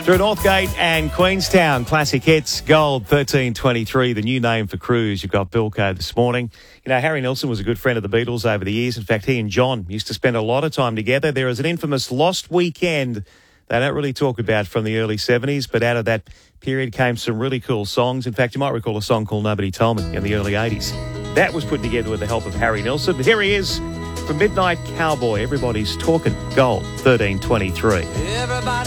Through Northgate and Queenstown, classic hits, Gold 1323, the new name for Cruise. You've got Bilko this morning. You know, Harry Nilsson was a good friend of the Beatles over the years. In fact, he and John used to spend a lot of time together. There is an infamous Lost Weekend they don't really talk about from the early 70s, but out of that period came some really cool songs. In fact, you might recall a song called Nobody Told Me in the early 80s. That was put together with the help of Harry Nilsson. But here he is from Midnight Cowboy. Everybody's talking Gold 1323. Everybody